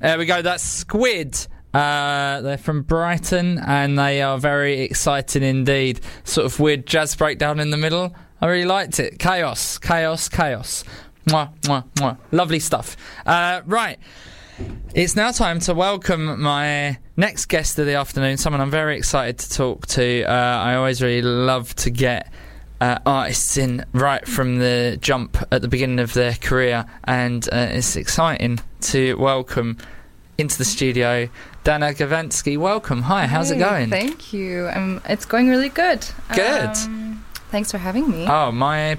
There we go. That's Squid. They're from Brighton, and they are very exciting indeed. Sort of weird jazz breakdown in the middle. I really liked it. Chaos. Mwah, mwah, mwah. Lovely stuff. Right. It's now time to welcome my next guest of the afternoon, someone I'm very excited to talk to. I always really love to get artists in right from the jump at the beginning of their career, and it's exciting to welcome into the studio Dana Gavansky. Welcome. Hi, how's it going? Thank you. It's going really good. Good. Thanks for having me. Oh, my